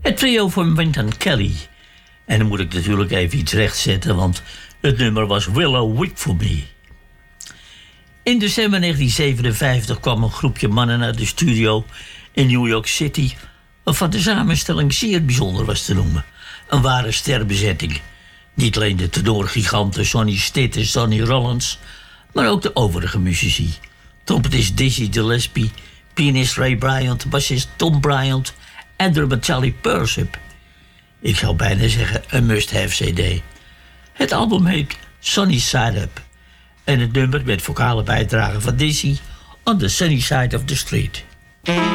Het trio van Wynton Kelly. En dan moet ik natuurlijk even iets rechtzetten, want het nummer was Willow Weep For Me. In december 1957 kwam een groepje mannen naar de studio in New York City, waarvan de samenstelling zeer bijzonder was te noemen. Een ware sterbezetting. Niet alleen de tenorgiganten Sonny Stitt en Sonny Rollins, maar ook de overige muzici. Trompetist Dizzy Gillespie, pianist Ray Bryant, bassist Tom Bryant en drummer Charlie Persip. Ik zou bijna zeggen een must-have cd. Het album heet Sunny Side Up. En het nummer met vocale bijdrage van Dizzy On the Sunny Side of the Street.